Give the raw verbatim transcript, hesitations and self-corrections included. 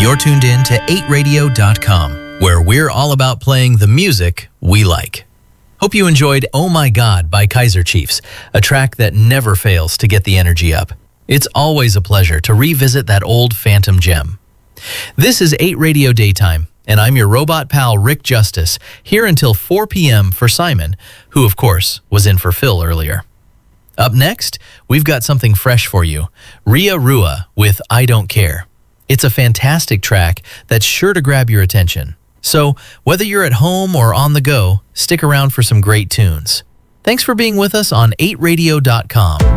You're tuned in to eight radio dot com, where we're all about playing the music we like. Hope you enjoyed Oh My God by Kaiser Chiefs, a track that never fails to get the energy up. It's always a pleasure to revisit that old phantom gem. This is eight Radio Daytime, and I'm your robot pal Rick Justice, here until four p.m. for Simon, who of course was in for Phil earlier. Up next, we've got something fresh for you, Ria Rua with I Don't Care. It's a fantastic track that's sure to grab your attention. So, whether you're at home or on the go, stick around for some great tunes. Thanks for being with us on eight radio dot com.